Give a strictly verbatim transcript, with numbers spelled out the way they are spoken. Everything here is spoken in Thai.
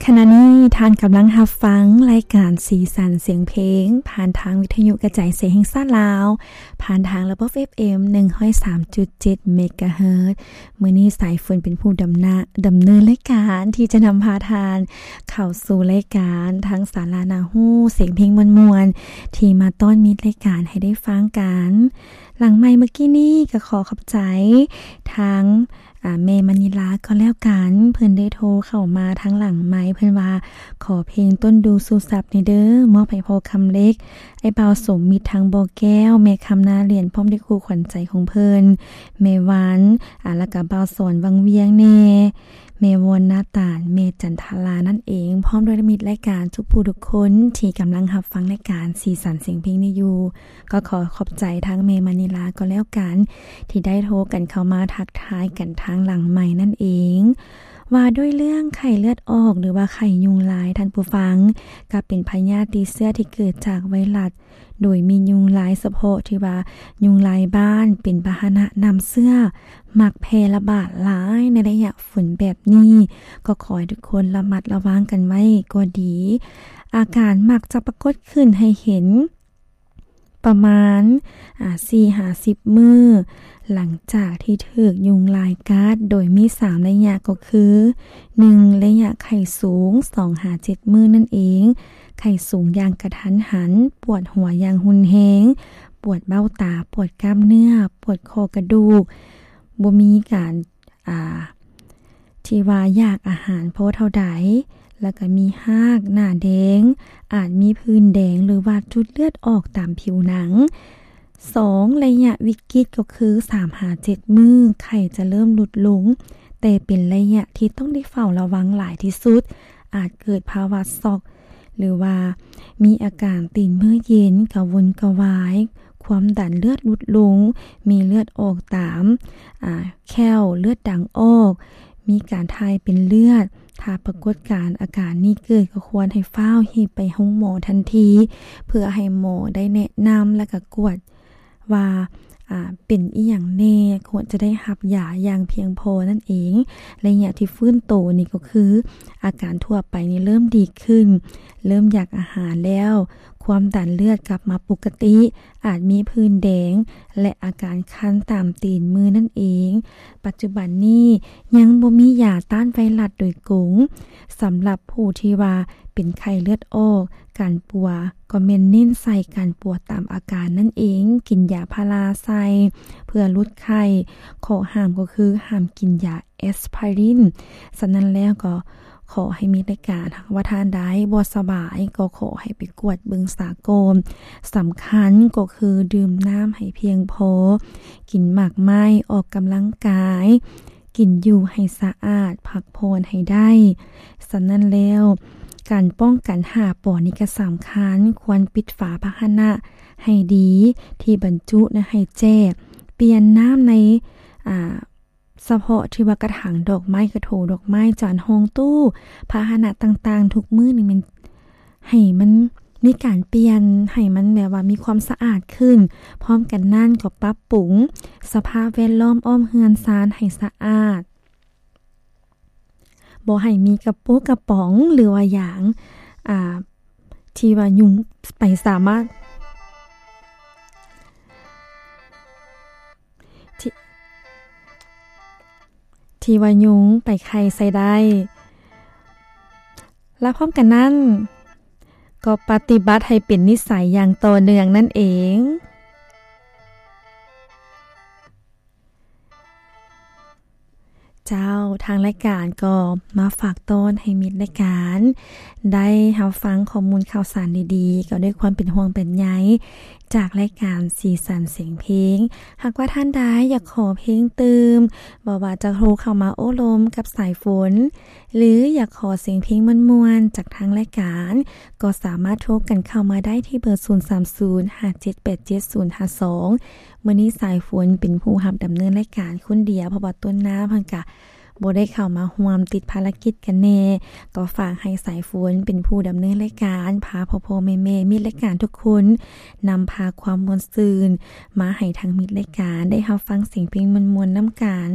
ขณะนี้ท่านกำลังรับฟังรายการสีสันเสียงเพลงผ่านทางวิทยุกระจายเสียงแห่งชาติลาวผ่านทางระบบ เอฟ เอ็ม หนึ่งศูนย์สามจุดเจ็ด เมกะเฮิรตซ์มื้อนี้สายฝนเป็นผู้ดำนาดำเนินรายการที่จะนำพาทานเข้าสู่รายการทั้งสารานาฮู้เสียงเพลงมวลๆที่มาต้อนมิตรรายการให้ได้ฟังกันหลังไมค์เมื่อกี้นี้ก็ขอขอบใจทั้งอ่าเมมณิลาก็แล้วกันเพิ่นได้โทรเข้ามาทางหลังไมค์เพิ่นว่าขอเพลงต้นดูสู่ซับในเด้อมอบให้พ่อคำเล็กไอ้บ่าวสมมิตรทางบ่อแก้วแม่คำนาเหรียญพร้อมด้วยครูขวัญใจของเพิ่นแม่หวานอ่าแล้วก็บ่าวสอนวังเวียงแน่แม่วนนาตาลแม่จันทารานั่นเองพร้อมด้วยมิตรรายการทุกผู้ทุกคนที่กำลังรับฟังรายการสีสันเสียงเพลงนี้อยู่ก็ขอขอบใจทั้งเมมณิลาก็แล้วกันที่ได้โทรกันเข้ามาทักทายกันทางหลังใหม่นั่นเองว่าด้วยเรื่องไข้เลือดออกหรือว่าไข้ยุงลายท่านผู้ฟังก็เป็นพยาธิติดเชื้อที่เกิดจากไวรัสโดยมียุงลายเฉพาะที่ว่ายุงลายบ้านเป็นพาหนะนำเชื้อมักแพร่ระบาดหลายในระยะฝนแบบนี้ก็ขอให้ทุกคนระมัดระวังกันไว้ก็ดีอาการมักจะปรากฏขึ้นให้เห็นประมาณอ่า สี่ถึงห้าสิบ มื้อหลังจากที่ถูกยุงลายกัดโดยมีสามระยะก็คือหนึ่งระยะไข้สูงสองถึงเจ็ด มื้อนั่นเองไข้สูงอย่างกระทันหันปวดหัวอย่างหุนแฮงปวดเบ้าตาปวดกล้ามเนื้อปวดคอกระดูกบ่มีการอ่าที่ว่าอยากอาหารเพราะเท่าใดแล้วก็มีหากหน้าแดงอาจมีผื่นแดงหรือว่าจุดเลือดออกตามผิวหนังสองระยะวิกฤตก็คือสามถึงเจ็ด มื้อไข้จะเริ่มลดลงแต่เป็นระยะที่ต้องได้เฝ้าระวังหลายที่สุดอาจเกิดภาวะช็อกหรือว่ามีอาการตีนมือเย็นกระวนกระวายความดันเลือดลดลงมีเลือดออกตามอ่าแข้วเลือดด่างออกมีการทายเป็นเลือดถ้าปรากฏการอาการนี้เกิดก็ควรให้เฝ้ารีบไปห้องหมอทันทีเพื่อให้หมอได้แนะนำและก็กวดว่าอ่าเป็นอีหยังแน่ควรจะได้รับยาอย่างเพียงพอนั่นเองระยะที่ฟื้นตัวนี่ก็คืออาการทั่วไปนี่เริ่มดีขึ้นเริ่มอยากอาหารแล้วความดันเลือดกลับมาปกติอาจมีผื่นแดงและอาการคันตามตีนมือนั่นเองปัจจุบันนี้ยังบ่มียาต้านไวรัสโดยกงสำหรับผู้ที่ว่าเป็นไข้เลือดออกการปัวก็แม่นเน้นใส่การปวดตามอาการนั่นเองกินยาพาราไซเพื่อลดไข้ข้อห้ามก็คือห้ามกินยาแอสไพรินฉะนั้นแล้วก็ขอให้มีรายการว่าท่านใดบ่สบายก็ขอให้ไปกวดเบิ่งสากลสำคัญก็คือดื่มน้ำให้เพียงพอกินหมากไม้ออกกำลังกายกินอยู่ให้สะอาดพักผ่อนให้ได้ฉะนั้นแล้วการป้องกันหาปอนี่ก็สำคัญควรปิดฝาภาชนะให้ดีที่บรรจุนะให้แจ้เปลี่ยนน้ำในอ่าเฉพาะที่ว่ากระถางดอกไม้กระโถดอกไม้จานห้องตู้ภาชนะต่างๆทุกมื้อนี่มันให้มันมีการเปลี่ยนให้มันแบบว่ามีความสะอาดขึ้นพร้อมกันนั่นก็ปรับปรุงสภาพแวดล้อมอ้อมเรือนซานให้สะอาดบ่ให้มีกระปุกกระป๋องหรือว่าหยังอ่าที่ว่ายุงไปสามารถที่ที่ว่ายุงไปไข่ใส่ได้และพร้อมกันนั้นก็ปฏิบัติให้เป็นนิสัยอย่างต่อเนื่องนั่นเองเจ้าทางรายการก็มาฝากต้นให้มิตรรายการได้รับฟังข้อมูลข่าวสารดีๆก็ด้วยความเป็นห่วงเป็นใยจากรายการสีสันเสียงเพลงหากว่าท่านใดอยากขอเพลงเติมบ่ว่าจะโทรเข้ามาโอ้ลมกับสายฝนหรืออยากขอเสียงเพลงมวลๆจากทางรายการก็สามารถโทรกันเข้ามาได้ที่เบอร์ศูนย์ สาม ศูนย์ ห้า เจ็ด แปด เจ็ด ศูนย์ ห้า สองมื้อนี้สายฝนเป็นผู้รับดำเนินรายการคนเดียวเพราะว่าต้นน้ำเพิ่นก็บ่ได้เข้ามาร่วมติดภารกิจกันแน่ก็ฝากให้สายฝนเป็นผู้ดำเนินรายการพาพ่อๆแม่ๆมิตรรายการทุกคนนำพาความม่วนซื่นมาให้ทางมิตรรายการได้รับฟังเสียงเพลงม่วนๆนำกัน